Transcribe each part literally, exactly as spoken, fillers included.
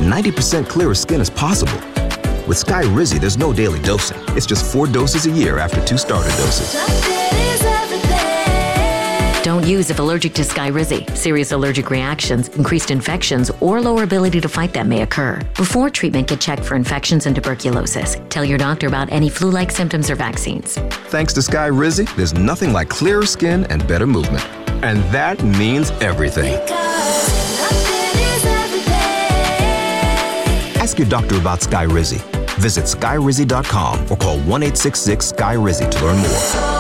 ninety percent clearer skin is possible. With Skyrizi, there's no daily dosing. It's just four doses a year after two starter doses. Don't use if allergic to Skyrizi. Serious allergic reactions, increased infections, or lower ability to fight them may occur. Before treatment, get checked for infections and tuberculosis. Tell your doctor about any flu-like symptoms or vaccines. Thanks to Skyrizi, there's nothing like clearer skin and better movement. And that means everything. Ask your doctor about Skyrizi. Visit Skyrizi dot com or call one eight six six Sky Rizi to learn more.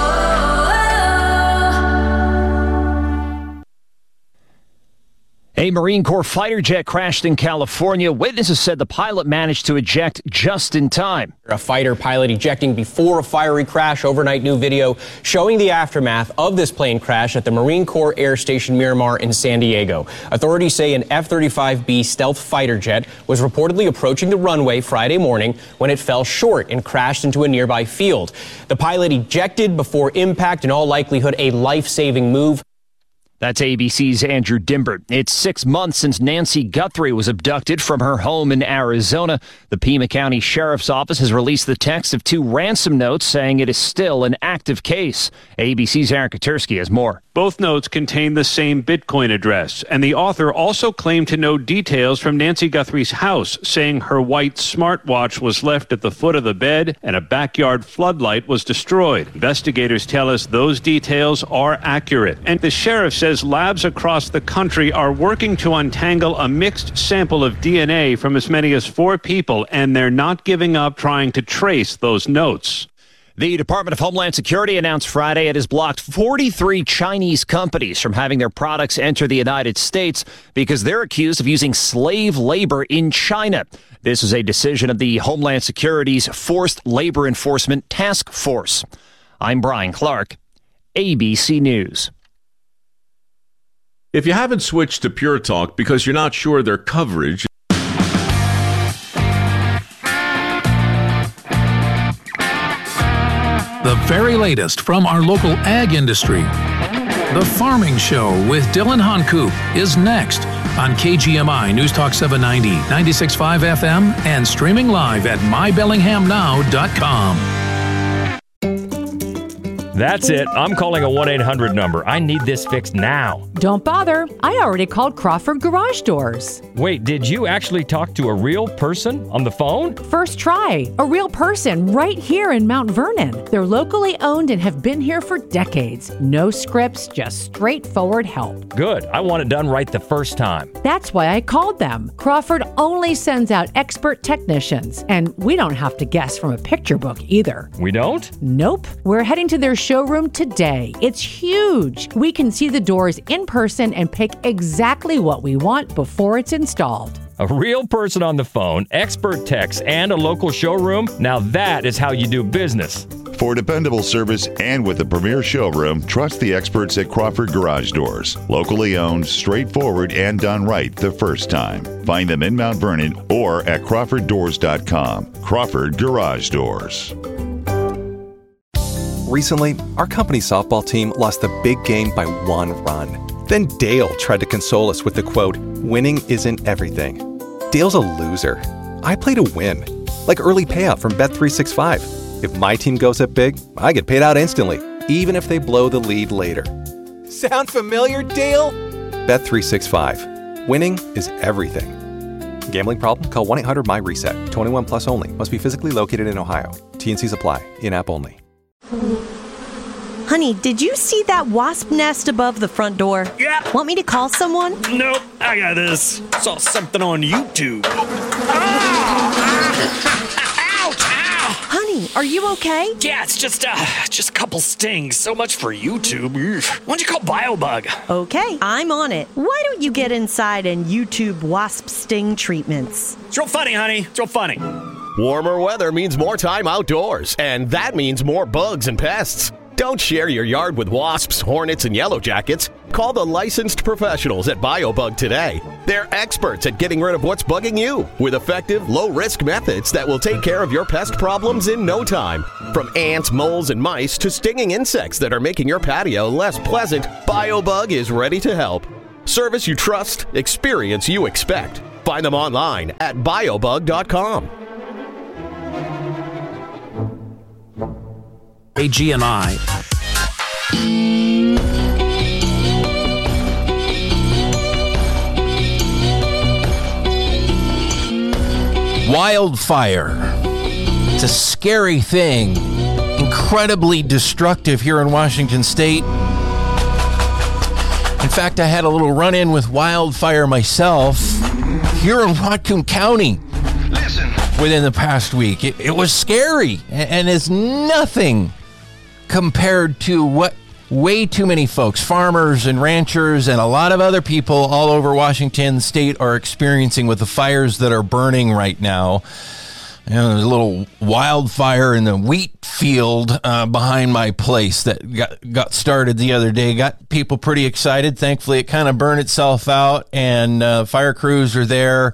A Marine Corps fighter jet crashed in California. Witnesses said the pilot managed to eject just in time. A fighter pilot ejecting before a fiery crash. Overnight new video showing the aftermath of this plane crash at the Marine Corps Air Station Miramar in San Diego. Authorities say an F thirty-five B stealth fighter jet was reportedly approaching the runway Friday morning when it fell short and crashed into a nearby field. The pilot ejected before impact, in all likelihood a life-saving move. That's A B C's Andrew Dimbert. It's six months since Nancy Guthrie was abducted from her home in Arizona. The Pima County Sheriff's Office has released the text of two ransom notes saying it is still an active case. A B C's Aaron Katersky has more. Both notes contain the same Bitcoin address, and the author also claimed to know details from Nancy Guthrie's house, saying her white smartwatch was left at the foot of the bed and a backyard floodlight was destroyed. Investigators tell us those details are accurate, and the sheriff says labs across the country are working to untangle a mixed sample of D N A from as many as four people, and they're not giving up trying to trace those notes. The Department of Homeland Security announced Friday it has blocked forty-three Chinese companies from having their products enter the United States because they're accused of using slave labor in China. This is a decision of the Homeland Security's Forced Labor Enforcement Task Force. I'm Brian Clark, A B C News. If you haven't switched to Pure Talk because you're not sure their coverage, the very latest from our local ag industry. The Farming Show with Dylan Honcoop is next on K G M I News Talk seven ninety, ninety-six point five F M, and streaming live at my bellingham now dot com. That's it. I'm calling a one eight hundred number. I need this fixed now. Don't bother. I already called Crawford Garage Doors. Wait, did you actually talk to a real person on the phone? First try. A real person right here in Mount Vernon. They're locally owned and have been here for decades. No scripts, just straightforward help. Good. I want it done right the first time. That's why I called them. Crawford only sends out expert technicians, and we don't have to guess from a picture book either. We don't? Nope. We're heading to their showroom today. It's huge. We can see the doors in person and pick exactly what we want before it's installed. A real person on the phone, expert techs, and a local showroom? Now that is how you do business. For dependable service and with a premier showroom, trust the experts at Crawford Garage Doors. Locally owned, straightforward, and done right the first time. Find them in Mount Vernon or at crawford doors dot com. Crawford Garage Doors. Recently, our company softball team lost the big game by one run. Then Dale tried to console us with the quote, "Winning isn't everything." Dale's a loser. I play to win. Like early payout from Bet three sixty-five. If my team goes up big, I get paid out instantly, even if they blow the lead later. Sound familiar, Dale? Bet three sixty-five. Winning is everything. Gambling problem? Call one eight hundred M Y reset. twenty-one plus only. Must be physically located in Ohio. T and Cs apply. In-app only. Honey, did you see that wasp nest above the front door? Yeah. Want me to call someone? Nope, I got this. Saw something on YouTube. Honey, are you okay? Yeah, it's just uh, just a couple stings. So much for YouTube. Why don't you call BioBug? Okay, I'm on it. Why don't you get inside and YouTube wasp sting treatments? It's real funny, honey. It's real funny. Warmer weather means more time outdoors, and that means more bugs and pests. Don't share your yard with wasps, hornets, and yellow jackets. Call the licensed professionals at BioBug today. They're experts at getting rid of what's bugging you with effective, low-risk methods that will take care of your pest problems in no time. From ants, moles, and mice to stinging insects that are making your patio less pleasant, BioBug is ready to help. Service you trust, experience you expect. Find them online at biobug dot com. A G M I. Wildfire. It's a scary thing. Incredibly destructive here in Washington State. In fact, I had a little run-in with wildfire myself here in Whatcom County. Listen. Within the past week. It, it was scary, and it's nothing compared to what way too many folks, farmers and ranchers and a lot of other people all over Washington State are experiencing with the fires that are burning right now. You know, there's a little wildfire in the wheat field uh, behind my place that got, got started the other day. Got people pretty excited. Thankfully, it kind of burned itself out, and uh, fire crews are there.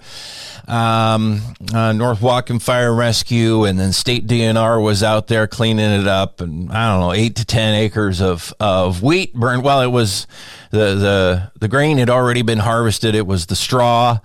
Um, uh, North Whatcom Fire and Rescue, and then State D N R was out there cleaning it up, and I don't know, eight to ten acres of, of wheat burned. Well, it was the, the, the grain had already been harvested. It was the straw,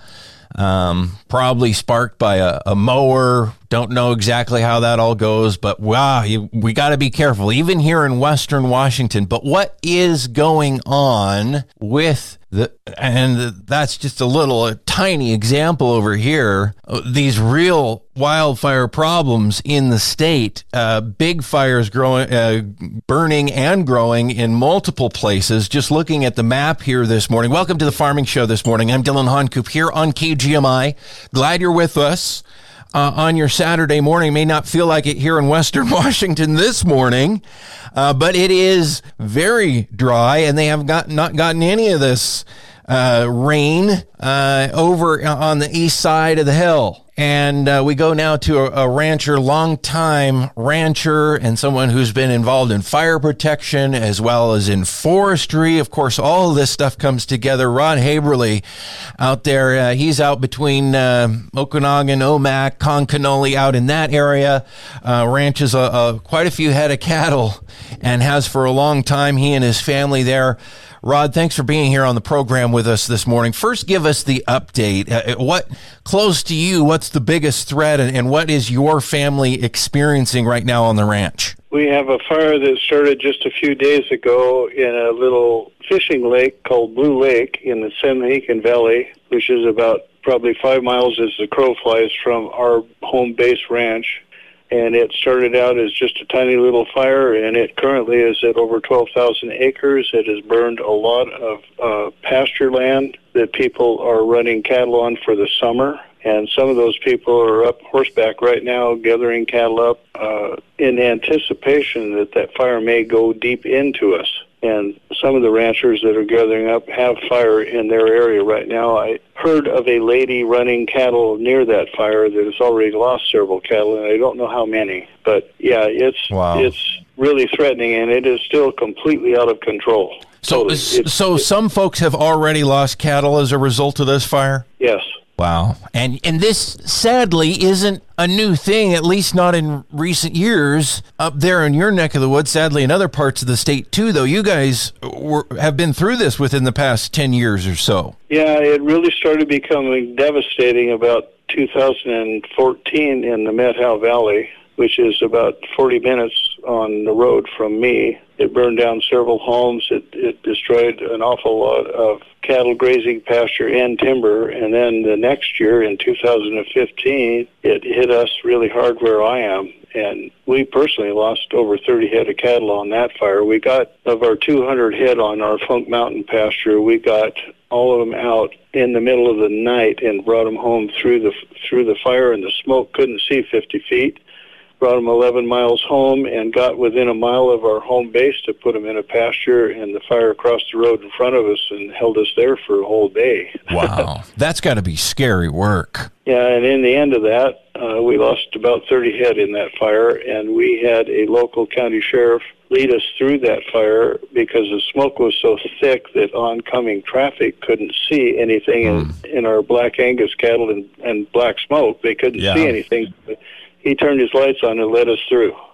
um, probably sparked by a, a mower. Don't know exactly how that all goes, but wow, you, we got to be careful, even here in Western Washington. But what is going on with the, and that's just a little, a tiny example over here, these real wildfire problems in the state, uh, big fires growing, uh, burning and growing in multiple places. Just looking at the map here this morning. Welcome to the Farming Show this morning. I'm Dylan Honcoop here on K G M I. Glad you're with us. Uh, on your Saturday morning. May not feel like it here in Western Washington this morning, uh, but it is very dry, and they have got not gotten any of this uh, rain uh, over on the east side of the hill. And uh, we go now to a, a rancher, longtime rancher, and someone who's been involved in fire protection as well as in forestry. Of course, all of this stuff comes together. Rod Haberly out there, uh, he's out between uh, Okanagan, Omak, Concanoli, out in that area. Uh, ranches uh, uh, quite a few head of cattle and has for a long time, he and his family there. Rod, thanks for being here on the program with us this morning. First, give us the update. Uh, what, close to you, what's the biggest threat, and, and what is your family experiencing right now on the ranch? We have a fire that started just a few days ago in a little fishing lake called Blue Lake in the San Mohican Valley, which is about probably five miles as the crow flies from our home base ranch. And it started out as just a tiny little fire, and it currently is at over twelve thousand acres. It has burned a lot of uh, pasture land that people are running cattle on for the summer. And some of those people are up horseback right now gathering cattle up uh, in anticipation that that fire may go deep into us. And some of the ranchers that are gathering up have fire in their area right now. I heard of a lady running cattle near that fire that has already lost several cattle, and I don't know how many. But, yeah, it's wow. It's really threatening, and it is still completely out of control. So, totally. it's, so it's, some folks have already lost cattle as a result of this fire? Yes. Wow. And and this, sadly, isn't a new thing, at least not in recent years, up there in your neck of the woods. Sadly, in other parts of the state, too, though. You guys were, have been through this within the past ten years or so. Yeah, it really started becoming devastating about two thousand fourteen in the Methow Valley, which is about forty minutes on the road from me. It burned down several homes. It, it destroyed an awful lot of cattle grazing pasture and timber. And then the next year, in two thousand fifteen, it hit us really hard where I am. And we personally lost over thirty head of cattle on that fire. We got, of our two hundred head on our Funk Mountain pasture, we got all of them out in the middle of the night and brought them home through the through the fire, and the smoke couldn't see fifty feet. Brought them eleven miles home and got within a mile of our home base to put them in a pasture, and the fire crossed the road in front of us and held us there for a whole day. Wow. That's got to be scary work. Yeah, and in the end of that, uh, we lost about thirty head in that fire, and we had a local county sheriff lead us through that fire because the smoke was so thick that oncoming traffic couldn't see anything mm. in, in our Black Angus cattle and, and black smoke. They couldn't yeah. see anything. But he turned his lights on and led us through.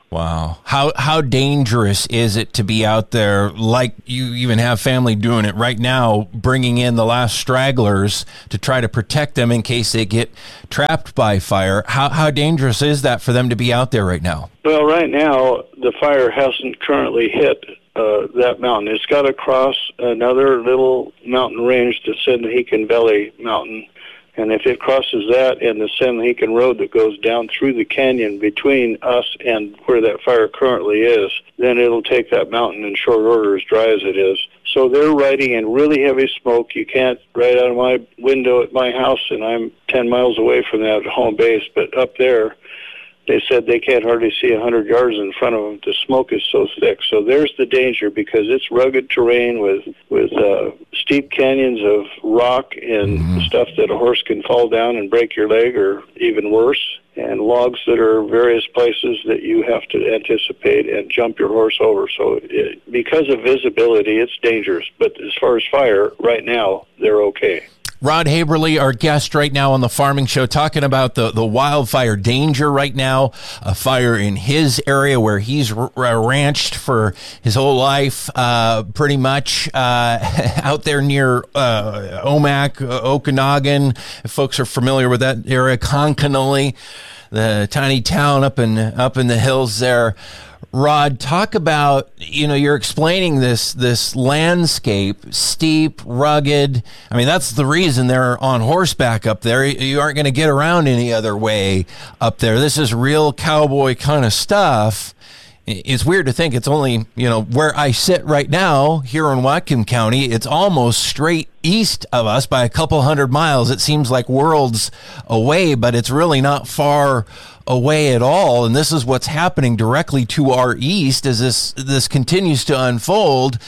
Wow. How how dangerous is it to be out there, like you even have family doing it right now, bringing in the last stragglers to try to protect them in case they get trapped by fire? How how dangerous is that for them to be out there right now? Well, right now, the fire hasn't currently hit uh, that mountain. It's got to cross another little mountain range, the Sandahican Valley Mountain. And if it crosses that and the Sandahican Road that goes down through the canyon between us and where that fire currently is, then it'll take that mountain in short order, as dry as it is. So they're riding in really heavy smoke. You can't ride out of my window at my house, and I'm ten miles away from that home base. But up there, they said they can't hardly see one hundred yards in front of them. The smoke is so thick. So there's the danger, because it's rugged terrain with with uh, steep canyons of rock and mm-hmm. stuff that a horse can fall down and break your leg, or even worse, and logs that are various places that you have to anticipate and jump your horse over. So it, because of visibility, it's dangerous. But as far as fire, right now, they're okay. Rod Haberle, our guest right now on the Farming Show, talking about the, the wildfire danger right now, a fire in his area where he's r- ranched for his whole life, uh, pretty much uh, out there near uh, Omak, uh, Okanagan. If folks are familiar with that area, Conconully, the tiny town up in up in the hills there. Rod, talk about, you know, you're explaining this this landscape, steep, rugged. I mean, that's the reason they're on horseback up there. You aren't going to get around any other way up there. This is real cowboy kind of stuff. It's weird to think it's only, you know, where I sit right now here in Whatcom County. It's almost straight east of us by a couple hundred miles. It seems like worlds away, but it's really not far away at all. And this is what's happening directly to our east as this this continues to unfold.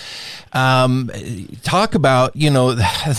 Um, talk about, you know,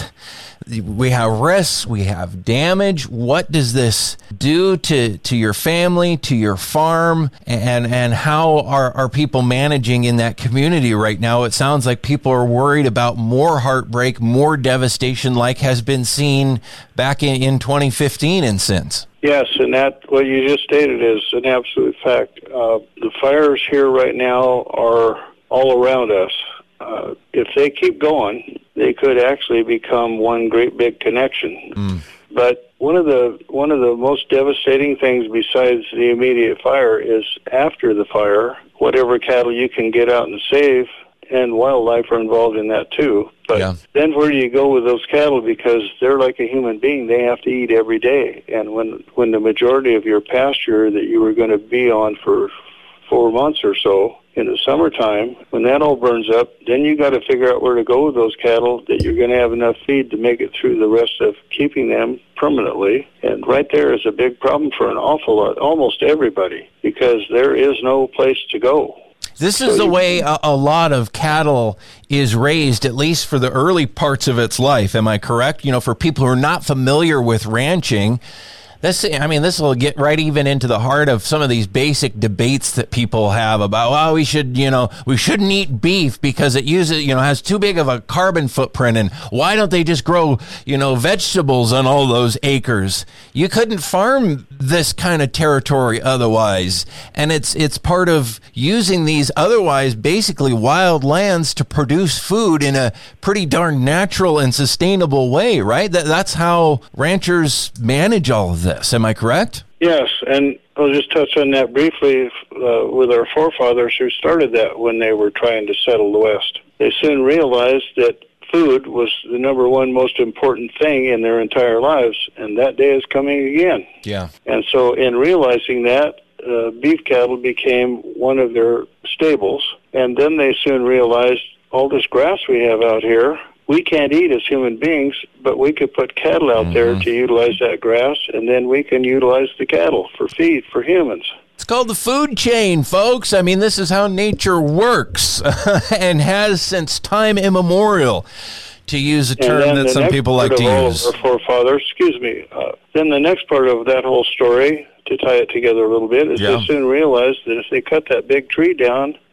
we have risks, we have damage. What does this do to, to your family, to your farm, and and how are, are people managing in that community right now? It sounds like people are worried about more heartbreak, more devastation like has been seen back in, in twenty fifteen and since. Yes, and that what you just stated is an absolute fact. Uh, the fires here right now are all around us. Uh, if they keep going, they could actually become one great big connection. Mm. But one of the one of the most devastating things besides the immediate fire is after the fire, whatever cattle you can get out and save, and wildlife are involved in that too. But yeah. Then where do you go with those cattle? Because they're like a human being. They have to eat every day. And when, when the majority of your pasture that you were going to be on for four months or so in the summertime, when that all burns up, then you got to figure out where to go with those cattle that you're going to have enough feed to make it through the rest of keeping them permanently. And right there is a big problem for an awful lot, almost everybody, because there is no place to go. This is the way a, a lot of cattle is raised, at least for the early parts of its life. Am I correct? You know, for people who are not familiar with ranching, this, I mean, this will get right even into the heart of some of these basic debates that people have about, well, we should, you know, we shouldn't eat beef because it uses, you know, has too big of a carbon footprint. And why don't they just grow, you know, vegetables on all those acres? You couldn't farm this kind of territory otherwise. And it's, it's part of using these otherwise basically wild lands to produce food in a pretty darn natural and sustainable way, right? That, that's how ranchers manage all of this. Am I correct? Yes, and I'll just touch on that briefly uh, with our forefathers who started that when they were trying to settle the West. They soon realized that food was the number one most important thing in their entire lives, and that day is coming again. Yeah. And so in realizing that, uh, beef cattle became one of their staples, and then they soon realized all this grass we have out here, we can't eat as human beings, but we could put cattle out mm-hmm. there to utilize that grass, and then we can utilize the cattle for feed for humans. It's called the food chain, folks. I mean, this is how nature works and has since time immemorial, to use a term that some people like to use. Our forefathers, excuse me. Uh, then the next part of that whole story, to tie it together a little bit, is yeah. they soon realized that if they cut that big tree down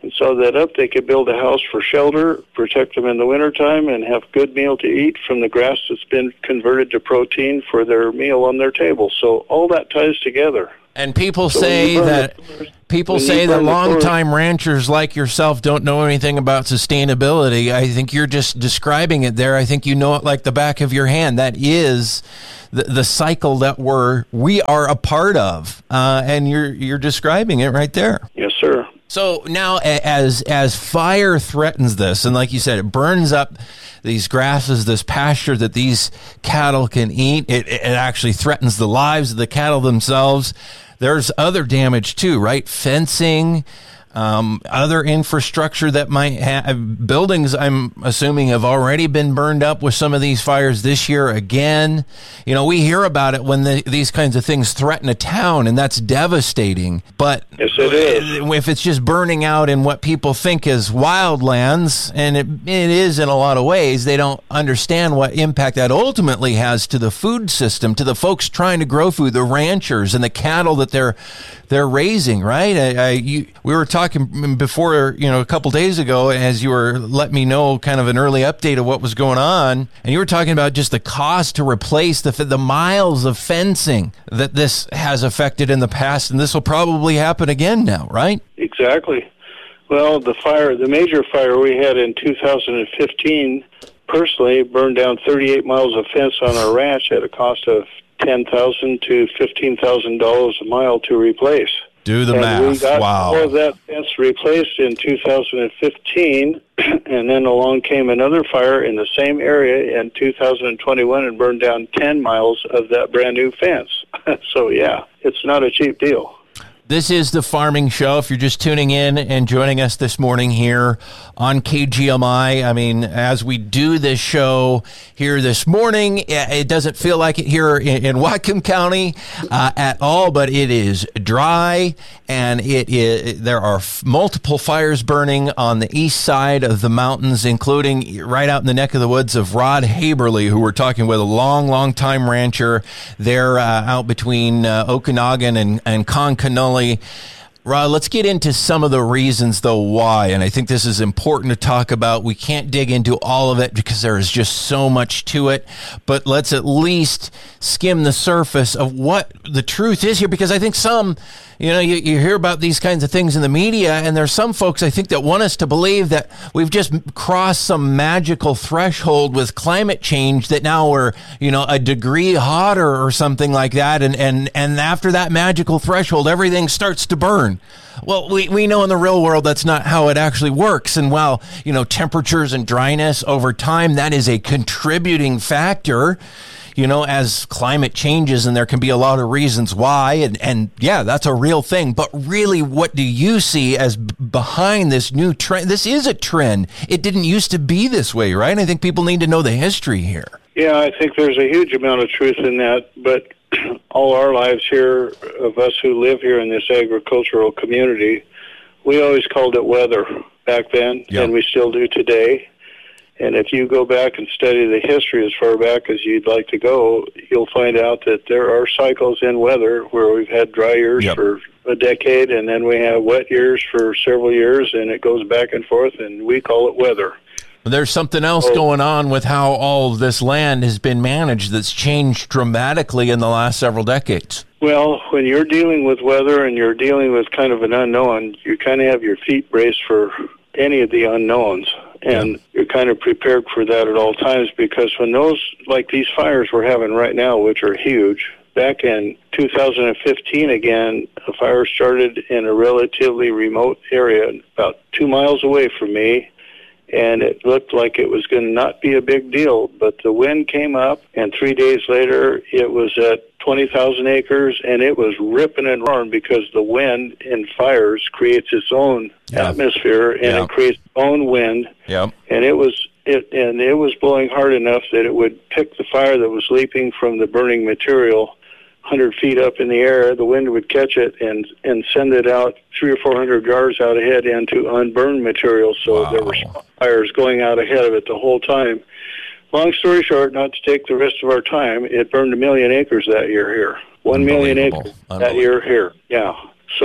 and saw that up, they could build a house for shelter, protect them in the wintertime, and have good meal to eat from the grass that's been converted to protein for their meal on their table. So all that ties together. And people So say when you burn that the forest- people when you say that burn the forest- longtime ranchers like yourself don't know anything about sustainability. I think you're just describing it there. I think you know it like the back of your hand. That is the, the cycle that we're we are a part of, uh, and you're you're describing it right there. Yes, sir. So now, a- as as fire threatens this, and like you said, it burns up these grasses, this pasture that these cattle can eat. It, it actually threatens the lives of the cattle themselves. There's other damage too, right? Fencing, um, other infrastructure that might have buildings, I'm assuming, have already been burned up with some of these fires this year again. You know, we hear about it when the, these kinds of things threaten a town, and that's devastating. But yes, it is. If it's just burning out in what people think is wildlands, and it, it is in a lot of ways, they don't understand what impact that ultimately has to the food system, to the folks trying to grow food, the ranchers and the cattle that they're they're raising, right? I, I, you, we were talking before, you know, a couple days ago, as you were letting me know kind of an early update of what was going on, and you were talking about just the cost to replace the the miles of fencing that this has affected in the past, and this will probably happen again now, right? Exactly. Well, the fire, the major fire we had in two thousand fifteen, personally burned down thirty-eight miles of fence on our ranch at a cost of ten thousand to fifteen thousand dollars a mile to replace. Do the and math. We got Wow. all of that fence replaced in two thousand fifteen, and then along came another fire in the same area in two thousand twenty-one and burned down ten miles of that brand new fence. So, yeah, it's not a cheap deal. This is The Farming Show. If you're just tuning in and joining us this morning here on K G M I, I mean, as we do this show here this morning, it doesn't feel like it here in, in Whatcom County uh, at all, but it is dry, and it is, there are f- multiple fires burning on the east side of the mountains, including right out in the neck of the woods of Rod Haberly, who we're talking with, a long, long time rancher there uh, out between uh, Okanagan and, and Concanoli. Rod, let's get into some of the reasons, though, why. And I think this is important to talk about. We can't dig into all of it because there is just so much to it. But let's at least skim the surface of what the truth is here, because I think some, you know, you, you hear about these kinds of things in the media, and there's some folks, I think, that want us to believe that we've just crossed some magical threshold with climate change, that now we're, you know, a degree hotter or something like that. And, and, and after that magical threshold, everything starts to burn. Well, we, we know in the real world that's not how it actually works. And while, you know, temperatures and dryness over time, that is a contributing factor, you know, as climate changes, and there can be a lot of reasons why. And, and yeah, that's a real thing. But really, what do you see as b- behind this new trend? This is a trend. It didn't used to be this way, right? I think people need to know the history here. Yeah, I think there's a huge amount of truth in that. But all our lives here, of us who live here in this agricultural community, we always called it weather back then, yep. And we still do today. And if you go back and study the history as far back as you'd like to go, you'll find out that there are cycles in weather where we've had dry years yep. for a decade, and then we have wet years for several years, and it goes back and forth, and we call it weather. There's something else oh. going on with how all of this land has been managed that's changed dramatically in the last several decades. Well, when you're dealing with weather and you're dealing with kind of an unknown, you kind of have your feet braced for any of the unknowns. And yeah. you're kind of prepared for that at all times, because when those, like these fires we're having right now, which are huge, back in two thousand fifteen again, a fire started in a relatively remote area about two miles away from me, and it looked like it was going to not be a big deal, but the wind came up, and three days later it was at twenty thousand acres, and it was ripping and roaring because the wind in fires creates its own yeah. atmosphere, and yeah. it creates its own wind. Yep. And it was it, and it was blowing hard enough that it would pick the fire that was leaping from the burning material one hundred feet up in the air. The wind would catch it and and send it out three or four hundred yards out ahead into unburned material. So wow. there were fires going out ahead of it the whole time. Long story short, not to take the rest of our time, it burned a million acres that year here. One million acres that year here. Yeah. So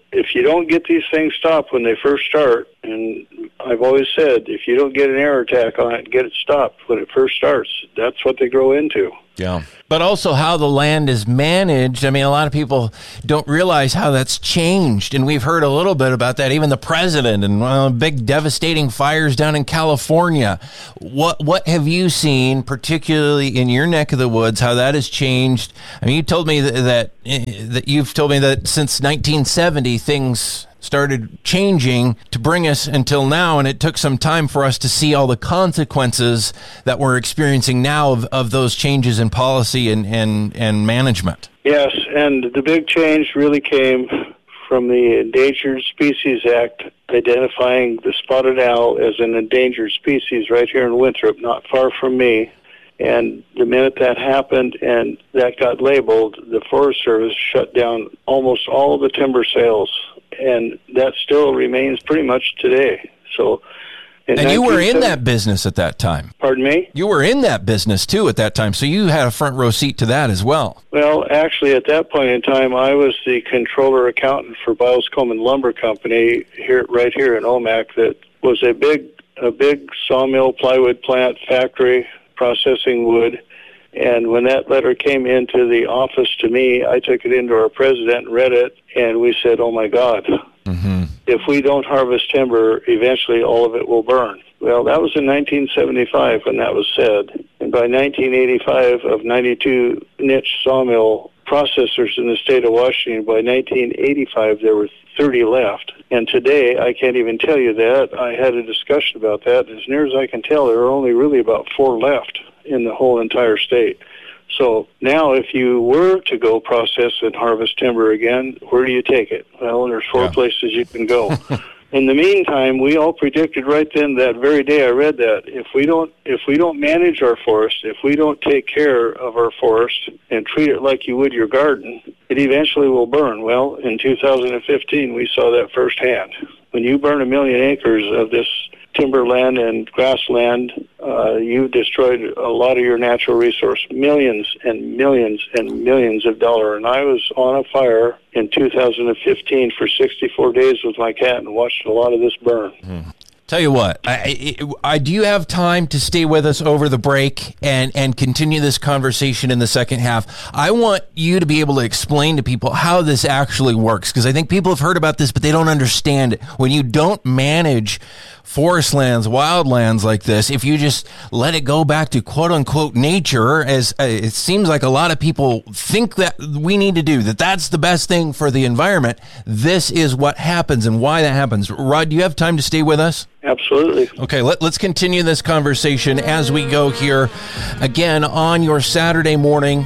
if you don't get these things stopped when they first start, and I've always said, if you don't get an air attack on it and get it stopped when it first starts, that's what they grow into. Yeah. But also how the land is managed. I mean, a lot of people don't realize how that's changed. And we've heard a little bit about that. Even the president and uh, big devastating fires down in California. What what have you seen, particularly in your neck of the woods, how that has changed? I mean, you told me that, that, that you've told me that since nineteen seventy, things started changing to bring us until now, and it took some time for us to see all the consequences that we're experiencing now of, of those changes in policy and, and, and management. Yes, and the big change really came from the Endangered Species Act, identifying the spotted owl as an endangered species right here in Winthrop, not far from me. And the minute that happened and that got labeled, the Forest Service shut down almost all of the timber sales. And that still remains pretty much today. So, and you were in that business at that time. Pardon me? You were in that business, too, at that time. So you had a front row seat to that as well. Well, actually, at that point in time, I was the controller accountant for Biles Coleman Lumber Company here, right here in Omak, that was a big, a big sawmill, plywood plant, factory, processing wood. And when that letter came into the office to me, I took it into our president, read it, and we said, oh, my God, mm-hmm. if we don't harvest timber, eventually all of it will burn. Well, that was in nineteen seventy-five when that was said. And by nineteen eighty-five, of ninety-two niche sawmill processors in the state of Washington, by nineteen eighty-five, there were thirty left. And today, I can't even tell you that. I had a discussion about that. As near as I can tell, there are only really about four left in the whole entire state. So now if you were to go process and harvest timber again, where do you take it? Well, there's four yeah. places you can go. In the meantime, we all predicted right then, that very day I read that, if we don't if we don't manage our forest, if we don't take care of our forest and treat it like you would your garden, it eventually will burn. Well, in two thousand fifteen, we saw that firsthand. When you burn a million acres of this timberland and grassland, uh, you've destroyed a lot of your natural resource, millions and millions and millions of dollars. And I was on a fire in two thousand fifteen for sixty-four days with my cat and watched a lot of this burn. Mm. Tell you what, I, I, I, do you have time to stay with us over the break and, and continue this conversation in the second half? I want you to be able to explain to people how this actually works, because I think people have heard about this, but they don't understand it. When you don't manage forest lands, wildlands like this, if you just let it go back to quote-unquote nature, as uh, it seems like a lot of people think that we need to do, that that's the best thing for the environment, this is what happens and why that happens. Rod, do you have time to stay with us? Absolutely. Okay, let, let's continue this conversation as we go here again on your Saturday morning.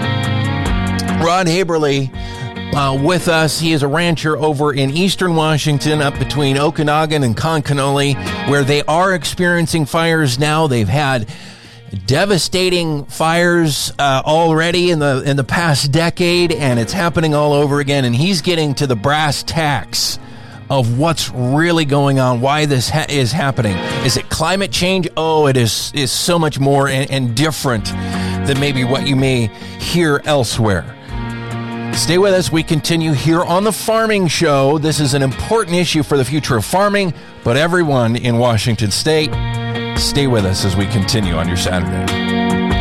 Rod Haberle uh, with us. He is a rancher over in eastern Washington, up between Okanagan and Conconully, where they are experiencing fires now. They've had devastating fires uh, already in the in the past decade, and it's happening all over again. And he's getting to the brass tacks of what's really going on, why this ha- is happening. Is it climate change? Oh, it is is so much more and, and different than maybe what you may hear elsewhere. Stay with us. We continue here on The Farming Show. This is an important issue for the future of farming, but everyone in Washington State. Stay with us as we continue on your Saturday.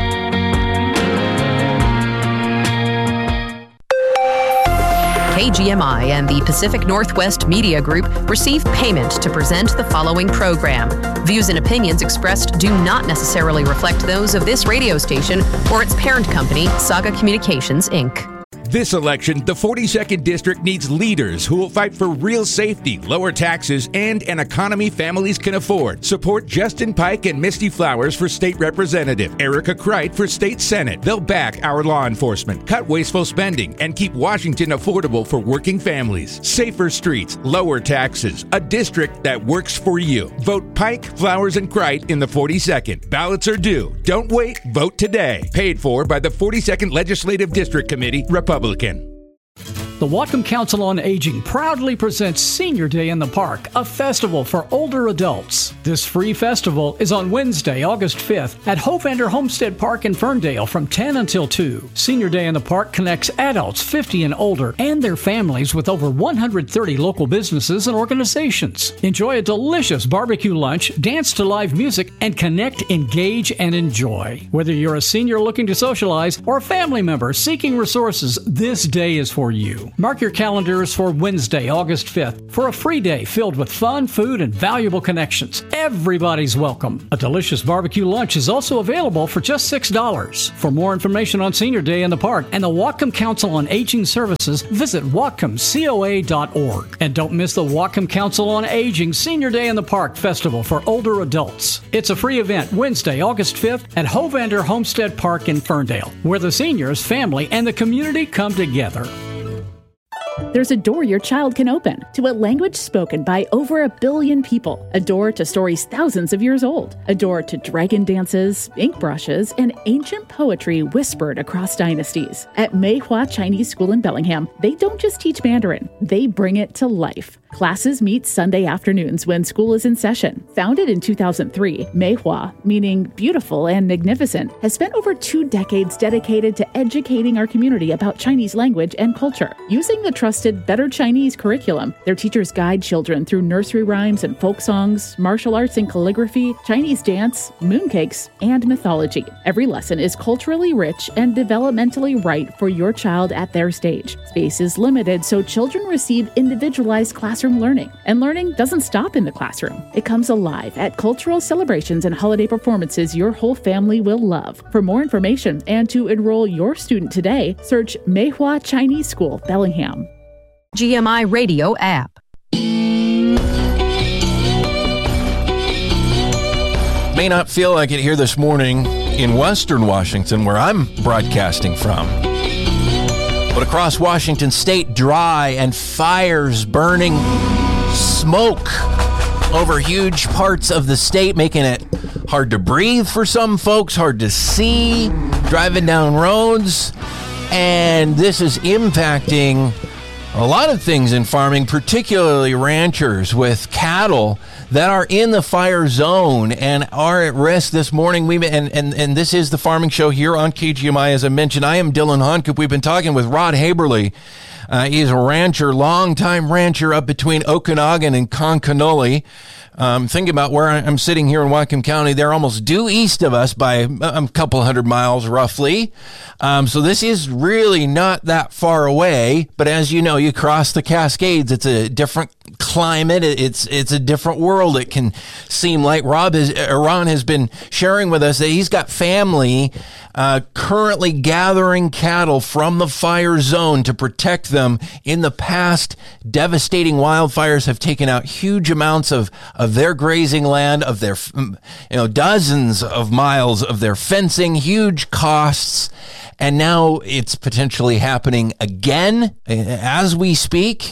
K G M I and the Pacific Northwest Media Group receive payment to present the following program. Views and opinions expressed do not necessarily reflect those of this radio station or its parent company, Saga Communications, Incorporated. This election, the forty-second District needs leaders who will fight for real safety, lower taxes, and an economy families can afford. Support Justin Pike and Misty Flowers for State Representative, Erica Kreit for State Senate. They'll back our law enforcement, cut wasteful spending, and keep Washington affordable for working families. Safer streets, lower taxes, a district that works for you. Vote Pike, Flowers, and Kreit in the forty-second. Ballots are due. Don't wait. Vote today. Paid for by the forty-second Legislative District Committee, Republican. The Whatcom Council on Aging proudly presents Senior Day in the Park, a festival for older adults. This free festival is on Wednesday, August fifth at Hovander Homestead Park in Ferndale from ten until two. Senior Day in the Park connects adults fifty and older and their families with over one hundred thirty local businesses and organizations. Enjoy a delicious barbecue lunch, dance to live music, and connect, engage, and enjoy. Whether you're a senior looking to socialize or a family member seeking resources, this day is for you. Mark your calendars for Wednesday, August fifth for a free day filled with fun, food, and valuable connections. Everybody's welcome. A delicious barbecue lunch is also available for just six dollars. For more information on Senior Day in the Park and the Whatcom Council on Aging Services, visit whatcom coa dot org. And don't miss the Whatcom Council on Aging Senior Day in the Park Festival for older adults. It's a free event Wednesday, August fifth at Hovander Homestead Park in Ferndale, where the seniors, family, and the community come together. There's a door your child can open to a language spoken by over a billion people. A door to stories thousands of years old. A door to dragon dances, ink brushes, and ancient poetry whispered across dynasties. At Meihua Chinese School in Bellingham, they don't just teach Mandarin, they bring it to life. Classes meet Sunday afternoons when school is in session. Founded in two thousand three, Meihua, meaning beautiful and magnificent, has spent over two decades dedicated to educating our community about Chinese language and culture. Using the trusted Better Chinese curriculum, their teachers guide children through nursery rhymes and folk songs, martial arts and calligraphy, Chinese dance, mooncakes, and mythology. Every lesson is culturally rich and developmentally right for your child at their stage. Space is limited, so children receive individualized classroom learning. And learning doesn't stop in the classroom. It comes alive at cultural celebrations and holiday performances your whole family will love. For more information and to enroll your student today, search Meihua Chinese School, Bellingham. G M I Radio app. May not feel like it here this morning in Western Washington, where I'm broadcasting from. But across Washington state, dry and fires burning, smoke over huge parts of the state, making it hard to breathe for some folks, hard to see, driving down roads. And this is impacting a lot of things in farming, particularly ranchers with cattle that are in the fire zone and are at risk this morning. We and, and, and this is the Farming Show here on K G M I. As I mentioned, I am Dylan Honkoop. We've been talking with Rod Haberly. Uh, he's a rancher, longtime rancher up between Okanagan and Concanoli. Um, thinking about where I'm sitting here in Whatcom County, they're almost due east of us by a couple hundred miles roughly. Um, so this is really not that far away. But as you know, you cross the Cascades, it's a different climate. It's it's a different world. It can seem like Rob is, Ron has been sharing with us that he's got family uh, currently gathering cattle from the fire zone to protect them. In the past, devastating wildfires have taken out huge amounts of, of their grazing land, of their, you know, dozens of miles of their fencing, huge costs. And now it's potentially happening again as we speak.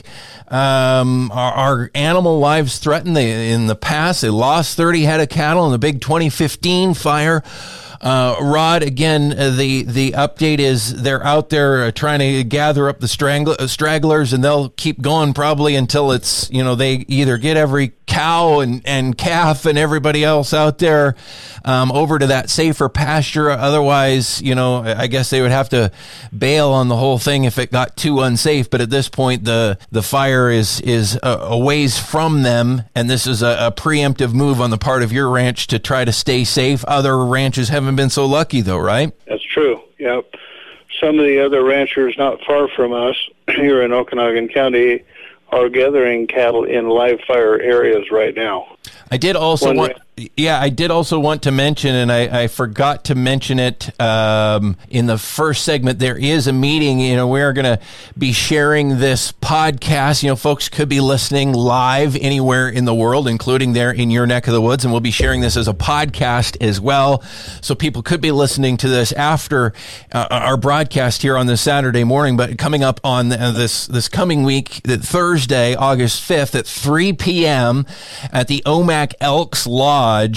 Um, our, our animal lives threatened. They, in the past, they lost thirty head of cattle in the big twenty fifteen fire. Uh, Rod, again, uh, the, the update is they're out there uh, trying to gather up the strangl- uh, stragglers, and they'll keep going probably until it's, you know, they either get every cow and, and calf and everybody else out there um, over to that safer pasture. Otherwise, you know, I guess they would have to bail on the whole thing if it got too unsafe. But at this point, the, the fire is, is a, a ways from them, and this is a, a preemptive move on the part of your ranch to try to stay safe. Other ranches haven't been so lucky, though, right? That's true. Yep. Some of the other ranchers not far from us here in Okanagan County are gathering cattle in live fire areas right now. I did also One want, yeah, I did also want to mention, and I, I forgot to mention it um, in the first segment. There is a meeting. You know, we're going to be sharing this podcast. You know, folks could be listening live anywhere in the world, including there in your neck of the woods, and we'll be sharing this as a podcast as well. So people could be listening to this after uh, our broadcast here on this Saturday morning. But coming up on uh, this this coming week, Thursday, August fifth at three p.m. at the Omak Elks Lodge,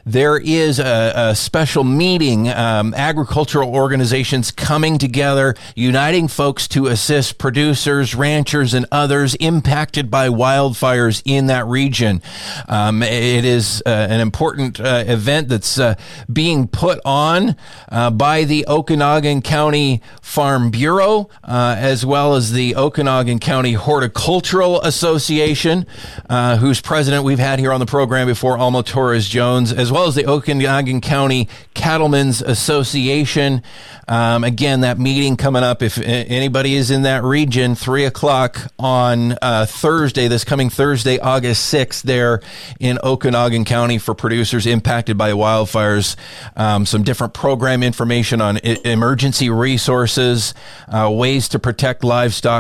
there is a, a special meeting, um, agricultural organizations coming together, uniting folks to assist producers, ranchers, and others impacted by wildfires in that region. Um, it is uh, an important uh, event that's uh, being put on uh, by the Okanagan County Farm Bureau, uh, as well as the Okanagan County Horticultural Association, uh, whose president we've had here on the program before, Alma Torres-Jones, as well as the Okanagan County Cattlemen's Association. Um, again, that meeting coming up, if anybody is in that region, three o'clock on uh, Thursday, this coming Thursday, August sixth, there in Okanagan County for producers impacted by wildfires. Um, some different program information on I- emergency resources, uh, ways to protect livestock